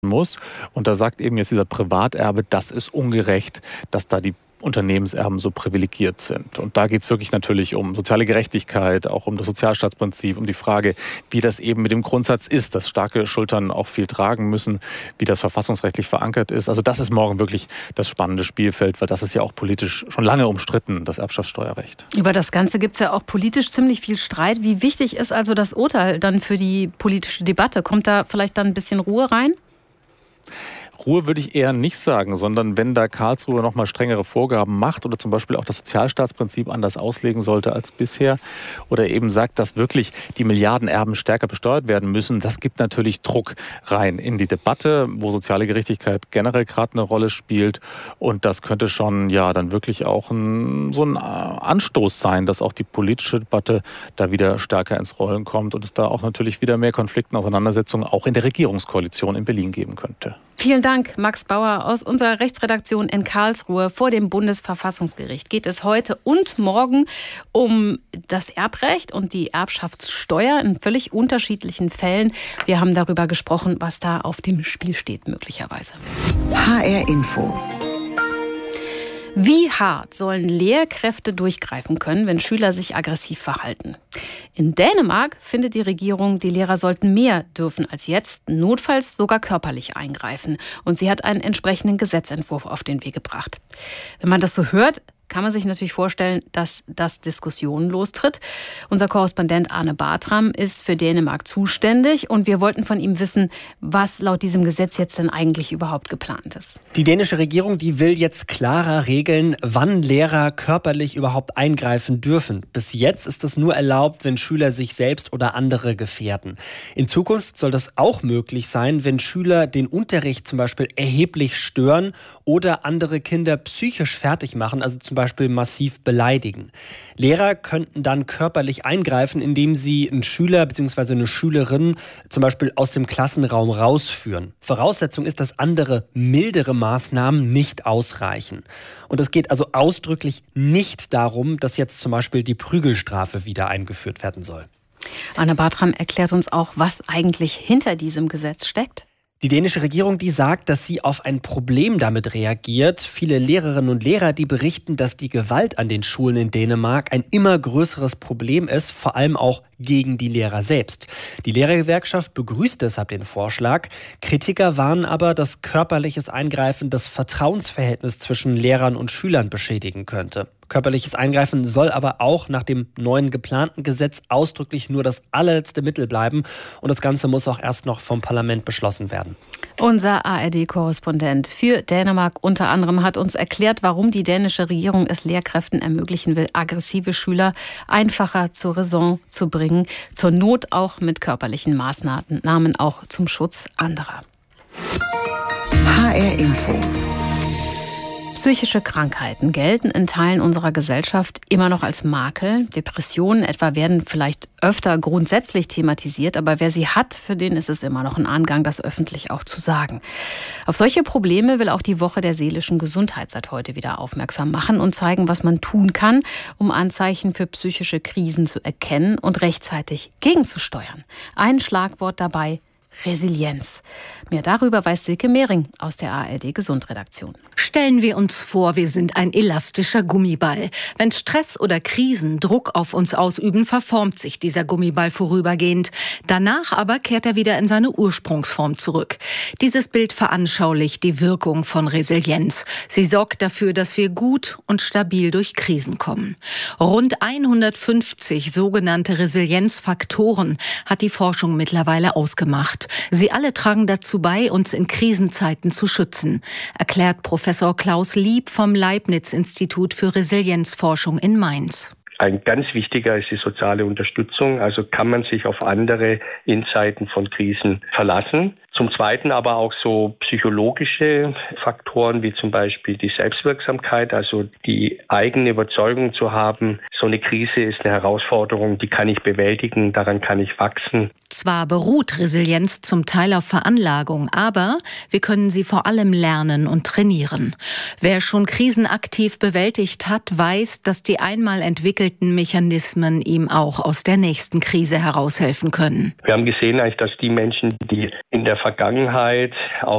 muss. Und da sagt eben jetzt dieser Privaterbe, das ist ungerecht, dass da die Unternehmenserben so privilegiert sind. Und da geht es wirklich natürlich um soziale Gerechtigkeit, auch um das Sozialstaatsprinzip, um die Frage, wie das eben mit dem Grundsatz ist, dass starke Schultern auch viel tragen müssen, wie das verfassungsrechtlich verankert ist. Also das ist morgen wirklich das spannende Spielfeld, weil das ist ja auch politisch schon lange umstritten, das Erbschaftssteuerrecht. Über das Ganze gibt es ja auch politisch ziemlich viel Streit. Wie wichtig ist also das Urteil dann für die politische Debatte? Kommt da vielleicht dann ein bisschen Ruhe rein? Ruhe würde ich eher nicht sagen, sondern wenn da Karlsruhe noch mal strengere Vorgaben macht oder zum Beispiel auch das Sozialstaatsprinzip anders auslegen sollte als bisher oder eben sagt, dass wirklich die Milliardenerben stärker besteuert werden müssen, das gibt natürlich Druck rein in die Debatte, wo soziale Gerechtigkeit generell gerade eine Rolle spielt. Und das könnte schon dann wirklich auch so ein Anstoß sein, dass auch die politische Debatte da wieder stärker ins Rollen kommt und es da auch natürlich wieder mehr Konflikte und Auseinandersetzungen auch in der Regierungskoalition in Berlin geben könnte. Vielen Dank, Max Bauer aus unserer Rechtsredaktion in Karlsruhe. Vor dem Bundesverfassungsgericht geht es heute und morgen um das Erbrecht und die Erbschaftssteuer in völlig unterschiedlichen Fällen. Wir haben darüber gesprochen, was da auf dem Spiel steht möglicherweise. HR Info. Wie hart sollen Lehrkräfte durchgreifen können, wenn Schüler sich aggressiv verhalten? In Dänemark findet die Regierung, die Lehrer sollten mehr dürfen als jetzt, notfalls sogar körperlich eingreifen. Und sie hat einen entsprechenden Gesetzentwurf auf den Weg gebracht. Wenn man das so hört, kann man sich natürlich vorstellen, dass das Diskussionen lostritt. Unser Korrespondent Arne Bartram ist für Dänemark zuständig und wir wollten von ihm wissen, was laut diesem Gesetz jetzt denn eigentlich überhaupt geplant ist. Die dänische Regierung, die will jetzt klarer regeln, wann Lehrer körperlich überhaupt eingreifen dürfen. Bis jetzt ist das nur erlaubt, wenn Schüler sich selbst oder andere gefährden. In Zukunft soll das auch möglich sein, wenn Schüler den Unterricht zum Beispiel erheblich stören oder andere Kinder psychisch fertig machen, also zum Beispiel massiv beleidigen. Lehrer könnten dann körperlich eingreifen, indem sie einen Schüler bzw. eine Schülerin zum Beispiel aus dem Klassenraum rausführen. Voraussetzung ist, dass andere, mildere Maßnahmen nicht ausreichen. Und es geht also ausdrücklich nicht darum, dass jetzt zum Beispiel die Prügelstrafe wieder eingeführt werden soll. Arne Bartram erklärt uns auch, was eigentlich hinter diesem Gesetz steckt. Die dänische Regierung, die sagt, dass sie auf ein Problem damit reagiert. Viele Lehrerinnen und Lehrer, die berichten, dass die Gewalt an den Schulen in Dänemark ein immer größeres Problem ist, vor allem auch gegen die Lehrer selbst. Die Lehrergewerkschaft begrüßt deshalb den Vorschlag. Kritiker warnen aber, dass körperliches Eingreifen das Vertrauensverhältnis zwischen Lehrern und Schülern beschädigen könnte. Körperliches Eingreifen soll aber auch nach dem neuen geplanten Gesetz ausdrücklich nur das allerletzte Mittel bleiben. Und das Ganze muss auch erst noch vom Parlament beschlossen werden. Unser ARD-Korrespondent für Dänemark unter anderem hat uns erklärt, warum die dänische Regierung es Lehrkräften ermöglichen will, aggressive Schüler einfacher zur Raison zu bringen. Zur Not auch mit körperlichen Maßnahmen, auch zum Schutz anderer. HR Info. Psychische Krankheiten gelten in Teilen unserer Gesellschaft immer noch als Makel. Depressionen etwa werden vielleicht öfter grundsätzlich thematisiert, aber wer sie hat, für den ist es immer noch ein Angang, das öffentlich auch zu sagen. Auf solche Probleme will auch die Woche der seelischen Gesundheit seit heute wieder aufmerksam machen und zeigen, was man tun kann, um Anzeichen für psychische Krisen zu erkennen und rechtzeitig gegenzusteuern. Ein Schlagwort dabei: Resilienz. Mehr darüber weiß Silke Mehring aus der ARD-Gesundredaktion. Stellen wir uns vor, wir sind ein elastischer Gummiball. Wenn Stress oder Krisen Druck auf uns ausüben, verformt sich dieser Gummiball vorübergehend. Danach aber kehrt er wieder in seine Ursprungsform zurück. Dieses Bild veranschaulicht die Wirkung von Resilienz. Sie sorgt dafür, dass wir gut und stabil durch Krisen kommen. Rund 150 sogenannte Resilienzfaktoren hat die Forschung mittlerweile ausgemacht. Sie alle tragen dazu bei, uns in Krisenzeiten zu schützen, erklärt Professor Klaus Lieb vom Leibniz-Institut für Resilienzforschung in Mainz. Ein ganz wichtiger ist die soziale Unterstützung. Also kann man sich auf andere in Zeiten von Krisen verlassen. Zum Zweiten aber auch so psychologische Faktoren wie zum Beispiel die Selbstwirksamkeit, also die eigene Überzeugung zu haben, so eine Krise ist eine Herausforderung, die kann ich bewältigen, daran kann ich wachsen. Zwar beruht Resilienz zum Teil auf Veranlagung, aber wir können sie vor allem lernen und trainieren. Wer schon Krisen aktiv bewältigt hat, weiß, dass die einmal entwickelten Mechanismen ihm auch aus der nächsten Krise heraushelfen können. Wir haben gesehen, dass die Menschen, die in der Vergangenheit auch